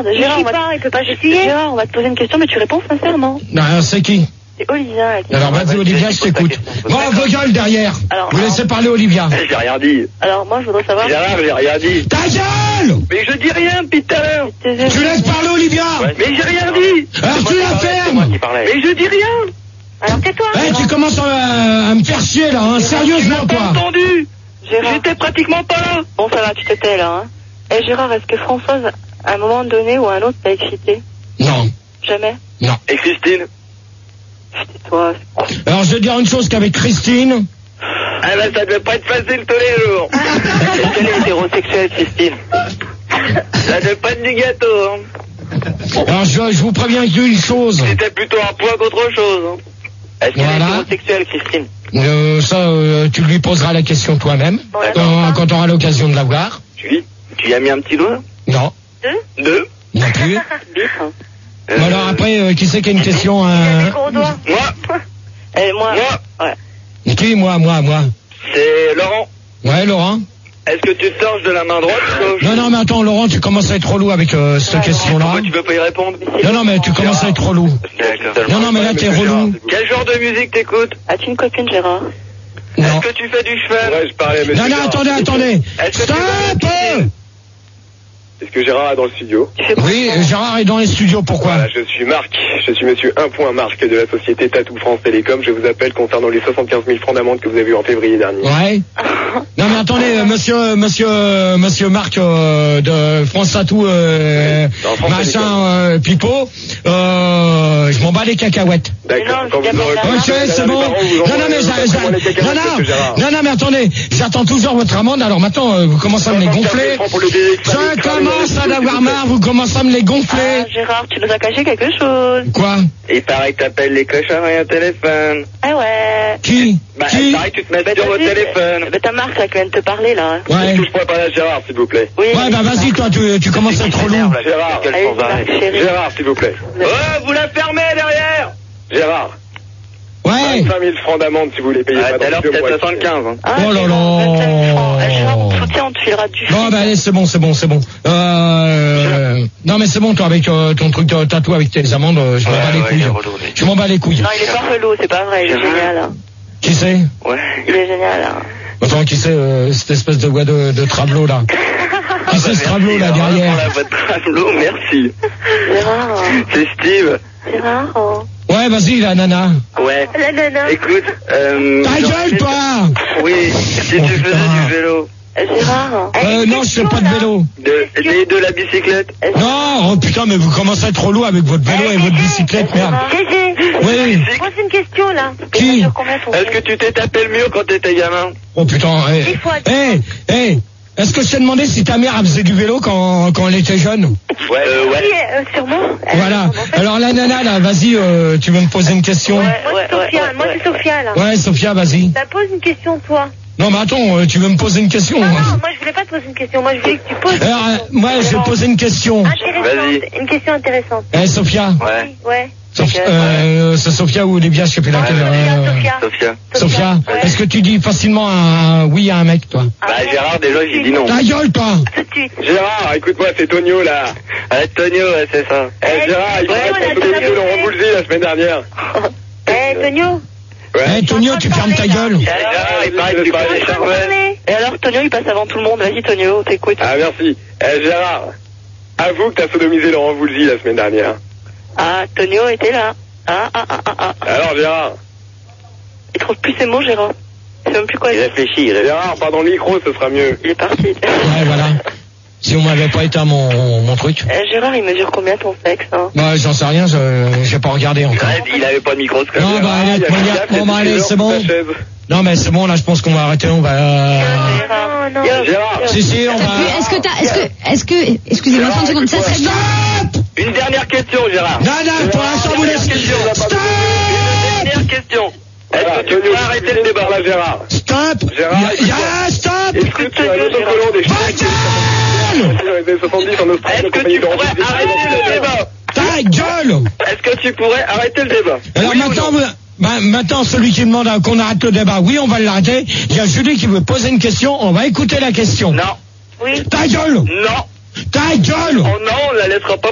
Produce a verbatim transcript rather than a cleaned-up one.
Gérard, on va... pas, il peut pas s'essuyer. Gérard, on va te poser une question, mais tu réponds sincèrement. Non, c'est qui? C'est Olivia. Qui... Alors vas-y Olivia, je t'écoute. Bon, vos gueules derrière. Alors, Vous alors... laissez parler Olivia. J'ai rien dit. Alors moi je voudrais savoir... Gérard, j'ai rien dit. Ta gueule! Mais je dis rien depuis tout à l'heure. Tu laisses parler Olivia. Ouais. Mais j'ai rien dit. Alors tu la fermes. Mais je dis rien. Alors tais-toi. Eh, hey, tu commences à, à me faire chier là, hein, sérieusement toi. J'ai pas entendu. Gérard. J'étais pratiquement pas là. Bon ça va, tu te tais là. Hein. Eh Gérard, est-ce que Françoise, à un moment donné ou à un autre, t'a excité? Non. Jamais? Non. Et Christine? Toi. Alors je vais dire une chose qu'avec Christine... Ah ben ça devait pas être facile tous les jours. Est-ce qu'elle est hétérosexuelle, Christine? Ça devait pas être du gâteau. Hein. Alors je, je vous préviens d'une chose. C'était plutôt un poids qu'autre chose. Hein. Est-ce qu'elle voilà. est hétérosexuelle, Christine? Euh, ça, euh, tu lui poseras la question toi-même, ouais, quand, quand tu auras l'occasion de la voir. Tu Tu y as mis un petit doigt? Non. Deux? Deux? Non plus. Euh... Bon, alors après, euh, qui c'est qui a une question? Euh... Gros doigt. Moi. Eh, moi. Moi. Ouais. Qui? Moi, moi, moi. C'est Laurent. Ouais, Laurent. Est-ce que tu te torches de la main droite ou Non, non, mais attends, Laurent, tu commences à être relou avec euh, cette ouais, question-là. Pourquoi tu peux pas y répondre? Non, non, mais tu commences à être relou. Non, non, mais là, t'es relou. Quel genre de musique t'écoutes? As-tu une copine, Gérard? Non. Est-ce que tu fais du cheval? Ouais, je parlais à Non, non, attendez, attendez. Stop! Est-ce que Gérard est dans le studio? Oui, Gérard est dans les studios, pourquoi? Voilà, je suis Marc, je suis monsieur un point Marc de la société Tatou France Télécom. Je vous appelle concernant les soixante-quinze mille francs d'amende que vous avez eu en février dernier. Ouais. Non mais attendez, euh, monsieur, monsieur, euh, monsieur Marc euh, de France Tatou, euh, non, machin, euh, Pipo, euh, je m'en bats les cacahuètes. D'accord, quand vous aurez... Ok, c'est bon. Non, non, mais j'a, j'a, non, non, non, non, mais attendez, j'attends toujours votre amende, alors maintenant, euh, vous commencez à me les gonfler. Je commence à en avoir marre, vous commencez à me les gonfler. Ah, Gérard, tu nous as caché quelque chose. Quoi? Il paraît que t'appelles les cochons et un téléphone. Ah ouais. Qui? Bah, Qui? il paraît que tu te mets bah, sur votre téléphone. Bah, ta Marc, là, qui vient de te parler, là. Ouais. Est-ce que je pourrais parler à Gérard, s'il vous plaît? Oui. Ouais, bah vas-y, toi, tu, tu commences à être relou. Gérard. Allez, Marc, chérie. Gérard, s'il vous plaît. Oh, vous la fermez derrière. Gérard. Ouais. vingt-cinq mille francs d'amende si vous les payez Ah, pas tout à dans l'heure, deux c'était mois. soixante-quinze. Hein. Ah, Oh là là. Gérard, on te soutient, on te filera du Bon, bah allez, c'est bon, c'est bon, c'est bon. Euh, non, mais c'est bon, toi, avec euh, ton truc de tatou avec tes amendes, euh, je m'en Ouais, bats les ouais, il est couilles. relou, lui. Je m'en bats les couilles. Non, il est pas relou, c'est pas vrai, il est génial. Hein. Qui c'est? Ouais. Il est génial. Hein. Attends, qui c'est, euh, cette espèce de voix de, de travelot, là? Qui c'est ce travelot, là, derrière? Pour la voix de travelot, merci. Gérard. Hein. C'est Steve. Gérard. Hein. Ouais, vas-y, la nana. Ouais. La nana. Écoute, euh... Ta gueule, toi! Oui, si Oh, tu faisais putain. du vélo. Gérard. Euh, non, je fais pas de vélo. De, de, de la bicyclette. Non, oh putain, mais vous commencez à être relou avec votre vélo et votre bicyclette, merde. Gégé. Oui. Pose une question, là. Qui? Est-ce que tu t'es tapé le mur quand t'étais gamin? Oh putain, hé. Dix fois, dix Hé, hé. Est-ce que je t'ai demandé si ta mère elle faisait du vélo quand, quand elle était jeune? Ouais, euh, Oui, ouais. euh, sûrement. Voilà. Alors la nana, là, vas-y, euh, tu veux me poser une question? Moi, Ouais, c'est ouais, Sophia. ouais, Moi, ouais. c'est Sophia, là. Ouais, Sophia, vas-y. Bah, pose une question, toi. Non, mais attends, euh, tu veux me poser une question? Non, non, moi, je voulais pas te poser une question. Moi, je voulais que tu poses. Alors, euh, moi, je vais poser une question. Intéressante. Une question intéressante. Eh, Sophia? Ouais. Ouais. Sophia, euh, c'est Sophia ou Olivia, je sais plus laquelle. euh, Sophia. Sophia. Sophia, Ouais. est-ce que tu dis facilement un oui à un mec, toi? Bah, Gérard, déjà, j'ai dit non. Ta gueule, toi! Tout de suite. Gérard, écoute-moi, c'est Tonio, là. Ah, Tonio, ouais, c'est ça. Eh, Eh, Gérard, il Tonio, paraît on a qu'on déjà sodomisé bossé. Laurent Boulzy la semaine dernière. Eh, Tonio. Eh, Tonio, tu fermes ta gueule. Eh, Gérard, il paraît que tu connais On Charvel. parlait. Et alors, Tonio, il passe avant tout le monde. Vas-y, Tonio, t'écoutes. Ah, merci. Eh, Gérard, avoue que t'as sodomisé Laurent Boulzy la semaine dernière. Ah, Tonio était là. Ah, ah, ah, ah, ah. Alors, Gérard? Il trouve plus ses mots, Gérard. Il sait même plus quoi Il dire. réfléchit, il réfléchit. Gérard, par dans le micro, ce sera mieux. Il est parti. Ouais, voilà. Si on m'avait pas éteint mon, mon truc. Eh, Gérard, il mesure combien ton sexe, hein? Bah, j'en sais rien, je, j'ai pas regardé encore. Ouais, il avait pas de microscope. Non, bah, allez, Il y a bon, Gérard bah, qui bon, bah, est allez, sur c'est bon. sa chaise. Non, mais c'est bon, là, je pense qu'on va arrêter, on va, euh... Non, non. Gérard, Si, si, on T'as pu- va... Est-ce que t'as, est-ce que, est-ce que, excusez-moi, trente secondes, ça serait bien. Stop! Une dernière question, Gérard. Non, non, pour l'instant, vous laissez... Stop! Une dernière question. Est-ce voilà, que tu Tonio, peux arrêter le débat? là, Gérard. Stop! Gérard, Ya, ya, stop! Est-ce que tu as l'autocollant des Ma gueule! dans les années soixante-dix en Australie? Est-ce que tu pourrais arrêter le débat? Ta gueule! Est-ce que tu pourrais arrêter le débat? Alors Oui ou maintenant, non? vous- bah, maintenant, celui qui demande à- qu'on arrête le débat, oui, on va l'arrêter. Il y a Julie qui veut poser une question, on va écouter la question. Non. Oui. Ta gueule! Non. Ta gueule! Oh non, on la laissera pas